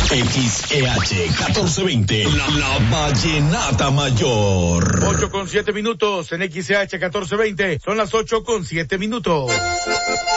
XEH 1420, la Vallenata Mayor. 8:07 en XEH 1420, son las 8:07.